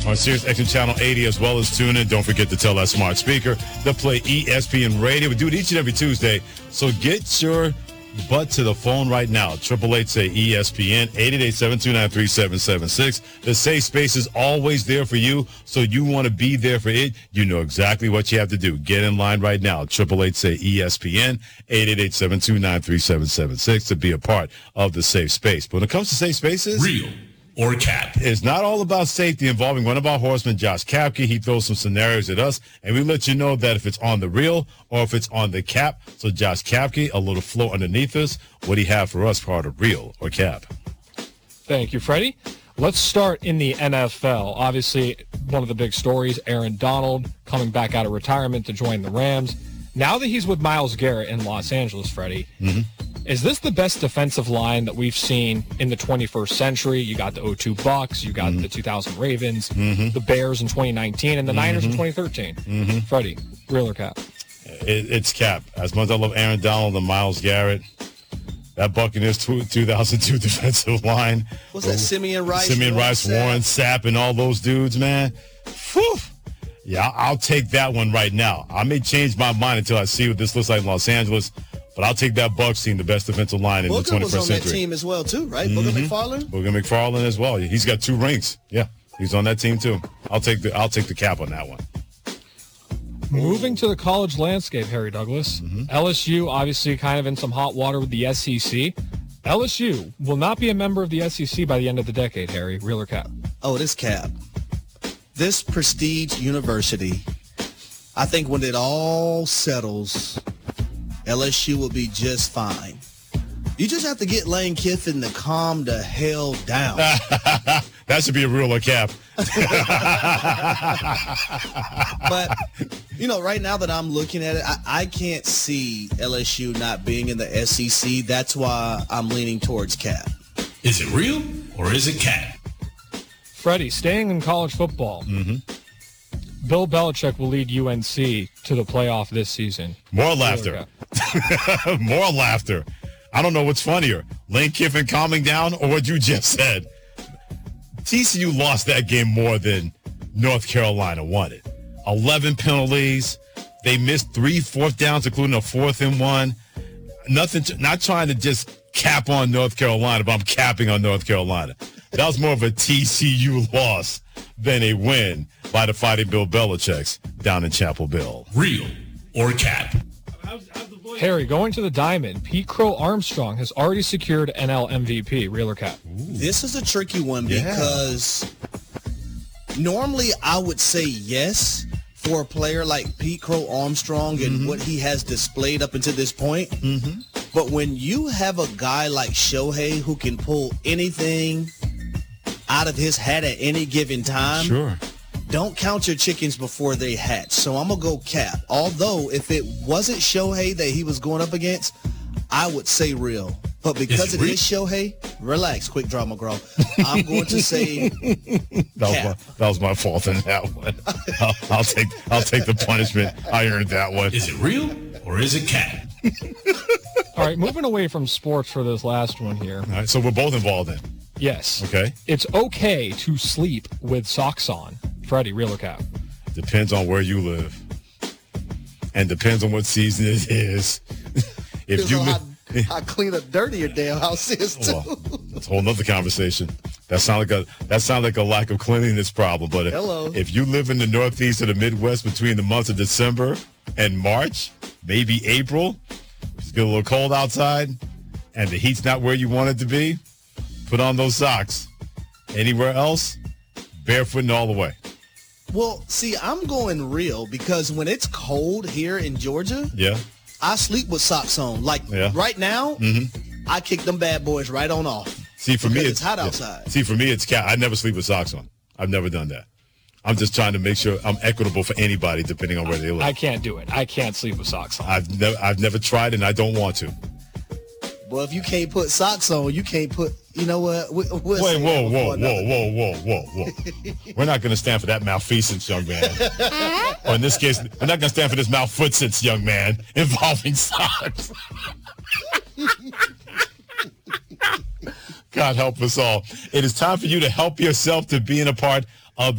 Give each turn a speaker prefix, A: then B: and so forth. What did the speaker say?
A: on Sirius XM Channel 80, as well as tune in. Don't forget to tell that smart speaker to play ESPN Radio. We do it each and every Tuesday, so get your butt to the phone right now. 888-SAY-ESPN, 888-729-3776. The safe space is always there for you, so you want to be there for it. You know exactly what you have to do. Get in line right now. 888-SAY-ESPN, 888-729-3776 to be a part of the safe space. But when it comes to safe spaces,
B: real or cap,
A: it's not all about safety involving one of our horsemen, Josh Kapke. He throws some scenarios at us, and we let you know that if it's on the reel or if it's on the cap. So, Josh Kapke, a little flow underneath us. What do you have for us for the reel or cap?
C: Thank you, Freddie. Let's start in the NFL. Obviously, one of the big stories, Aaron Donald coming back out of retirement to join the Rams. Now that he's with Myles Garrett in Los Angeles, Freddie, is this the best defensive line that we've seen in the 21st century? You got the 02 Bucks, you got the 2000 Ravens, the Bears in 2019, and the Niners in 2013. Freddie, real or cap?
A: It's cap. As much as I love Aaron Donald and Myles Garrett, that Buccaneers 2002 defensive line.
D: What's that, Simeon Rice,
A: Warren Sapp, and all those dudes, man. Whew. Yeah, I'll take that one right now. I may change my mind until I see what this looks like in Los Angeles, but I'll take that Bucs team, the best defensive line in the 21st century.
D: Booker was on that team as well, too, right? Booker McFarland?
A: Booker McFarland as well. He's got 2 rings. Yeah, he's on that team, too. I'll take the cap on that one.
C: Moving to the college landscape, Harry Douglas. LSU obviously kind of in some hot water with the SEC. LSU will not be a member of the SEC by the end of the decade, Harry. Real or cap?
D: Oh, this cap. This prestige university, I think when it all settles, LSU will be just fine. You just have to get Lane Kiffin to calm the hell down.
A: That should be a real or cap.
D: But, right now that I'm looking at it, I can't see LSU not being in the SEC. That's why I'm leaning towards cap.
B: Is it real or is it cap?
C: Freddie, staying in college football, Bill Belichick will lead UNC to the playoff this season.
A: More laughter. More laughter. I don't know what's funnier, Lane Kiffin calming down or what you just said. TCU lost that game more than North Carolina won it. 11 penalties. They missed 3 fourth downs, including a 4th and 1. Not trying to just cap on North Carolina, but I'm capping on North Carolina. That was more of a TCU loss than a win by the Fighting Bill Belichick's down in Chapel Hill.
B: Real or cap?
C: Harry, going to the Diamond, Pete Crow Armstrong has already secured NL MVP. Real or cap?
D: This is a tricky one because normally I would say yes for a player like Pete Crow Armstrong and what he has displayed up until this point. But when you have a guy like Shohei who can pull anything out of his hat at any given time, don't count your chickens before they hatch. So I'm going to go cap. Although if it wasn't Shohei that he was going up against, I would say real. But because it is Shohei, relax, quick draw McGraw. I'm going to say cap.
A: That was my fault in that one. I'll take the punishment. I earned that one.
B: Is it real or is it cap?
C: All right, moving away from sports for this last one here.
A: All right, so we're both involved in.
C: Yes.
A: Okay.
C: It's okay to sleep with socks on. Freddie, real or cap?
A: Depends on where you live. And depends on what season it is. If you
D: how clean up dirty your damn house is, too.
A: Well, that's a whole nother conversation. That sounds like a lack of cleanliness problem. But if you live in the Northeast or the Midwest between the months of December and March, maybe April, it's get a little cold outside, and the heat's not where you want it to be, put on those socks. Anywhere else, barefooting all the way.
D: Well, see, I'm going real because when it's cold here in Georgia, I sleep with socks on. Right now, I kick them bad boys right on off.
A: See, for me,
D: it's hot outside.
A: See, for me, it's cat. I never sleep with socks on. I've never done that. I'm just trying to make sure I'm equitable for anybody, depending on where they live.
C: I can't do it. I can't sleep with socks on.
A: I've never tried, and I don't want to.
D: Well, if you can't put socks on, you can't put. You know what?
A: Wait, whoa. We're not going to stand for that malfeasance, young man. Or in this case, we're not going to stand for this malfootsance, young man, involving socks. God help us all. It is time for you to help yourself to being a part